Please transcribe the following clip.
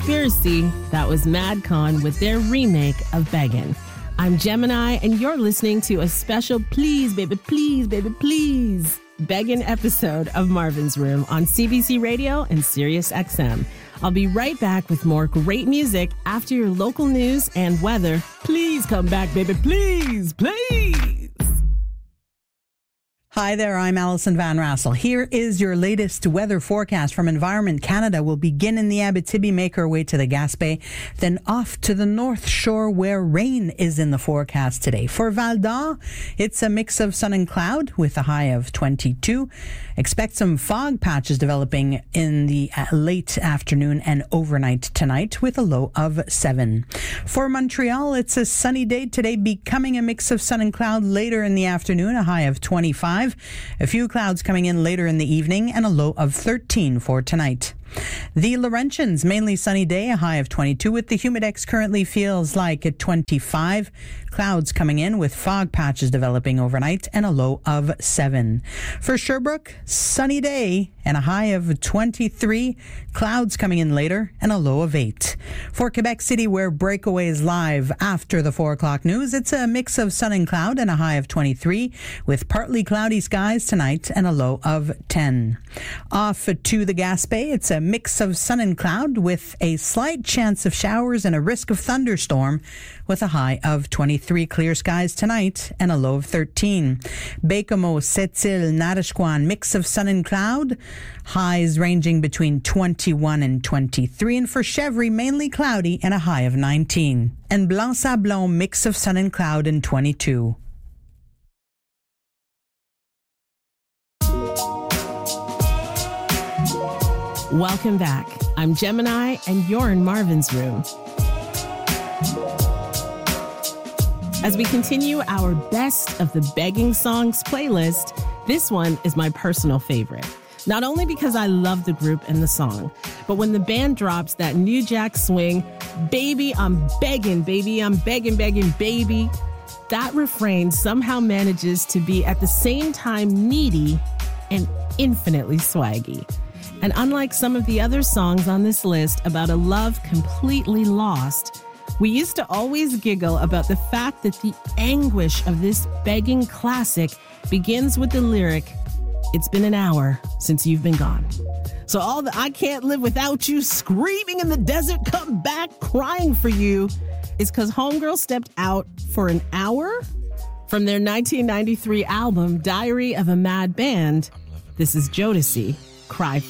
Conspiracy, that was MadCon with their remake of Beggin'. I'm Gemini, and you're listening to a special Please, Baby, Please, Baby, Please Beggin' episode of Marvin's Room on CBC Radio and Sirius XM. I'll be right back with more great music after your local news and weather. Please come back, baby, please, please. Hi there, I'm Alison Van Rassel. Here is your latest weather forecast from Environment Canada. We'll begin in the Abitibi, make our way to the Gaspé, then off to the North Shore where rain is in the forecast today. For Val d'Or, it's a mix of sun and cloud with a high of 22. Expect some fog patches developing in the late afternoon and overnight tonight with a low of 7. For Montreal, it's a sunny day today, becoming a mix of sun and cloud later in the afternoon, a high of 25. A few clouds coming in later in the evening and a low of 13 for tonight. The Laurentians, mainly sunny day, a high of 22 with the Humidex currently feels like at 25. Clouds coming in with fog patches developing overnight and a low of 7. For Sherbrooke, sunny day and a high of 23. Clouds coming in later and a low of 8. For Quebec City, where Breakaway is live after the 4 o'clock news, it's a mix of sun and cloud and a high of 23 with partly cloudy skies tonight and a low of 10. Off to the Gaspé, it's a mix of sun and cloud with a slight chance of showers and a risk of thunderstorm with a high of 23. Clear skies tonight and a low of 13. Baie-Comeau, Sept-Îles, Natashquan, mix of sun and cloud, highs ranging between 21 and 23. And for Chevry, mainly cloudy and a high of 19. And Blanc-Sablon, mix of sun and cloud and 22. Welcome back. I'm Gemini, and you're in Marvin's Room. As we continue our Best of the Begging Songs playlist, this one is my personal favorite. Not only because I love the group and the song, but when the band drops that New Jack Swing, baby, I'm begging, baby, I'm begging, begging, baby, that refrain somehow manages to be at the same time needy and infinitely swaggy. And unlike some of the other songs on this list about a love completely lost, we used to always giggle about the fact that the anguish of this begging classic begins with the lyric, "It's been an hour since you've been gone." So all the "I can't live without you," screaming in the desert, come back, crying for you, is because Homegirl stepped out for an hour? From their 1993 album, Diary of a Mad Band, this is Jodeci, Cry